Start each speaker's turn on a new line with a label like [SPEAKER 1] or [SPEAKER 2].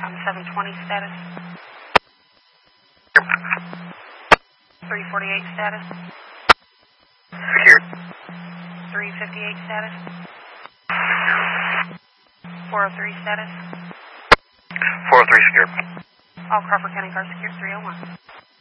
[SPEAKER 1] 720 status. 348 status.
[SPEAKER 2] Secured.
[SPEAKER 1] 358 status. 403 status.
[SPEAKER 2] 403 secured.
[SPEAKER 1] All Crawford County cars secured. 301.